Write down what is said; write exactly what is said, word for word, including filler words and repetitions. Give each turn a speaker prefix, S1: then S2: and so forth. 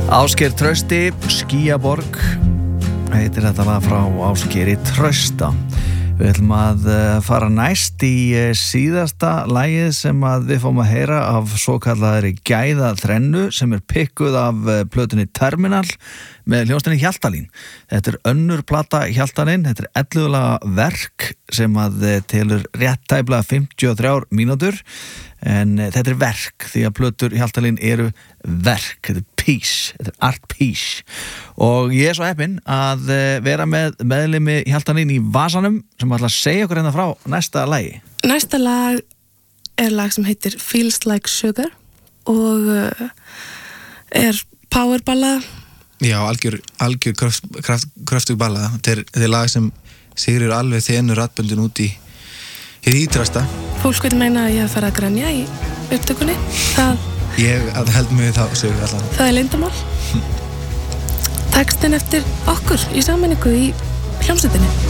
S1: Ásgeir Trausti, Skýjaborg heitir þetta lag frá Ásgeiri Trausta. Við ætlum að fara næst í síðasta lagið sem að við fáum að heyra af svokallaðri gæða þrennu sem er pikkuð af plötunni Terminal með hljómsveitinni Hjaltalín. Þetta er önnur plata Hjaltalín, þetta er ellefu laga verk sem að telur rétt tæplega fimmtíu og þrjár mínútur, en þetta er verk því að plötur Hjaltalín eru verk, þetta er piece, þetta er art piece. Og ég er svo heppinn að vera með meðlimi Hjaltalín í vasanum sem ætla að segja okkur hérna frá næsta lagi.
S2: Næsta lag er lag sem heitir Feels Like Sugar og er powerballað.
S3: Já, algjör, algjör kraft, kraft, kraftug ballað. Þetta er, þetta er lag sem sigrir alveg þenur rattböndin út í hér ítrasta.
S2: Fólk veit meina að ég að fara að grænja í upptökunni. Það,
S3: ég að held mig það sögur allan.
S2: Það er leyndarmál. Textin eftir okkur í sammenningu í hljómsveitinni.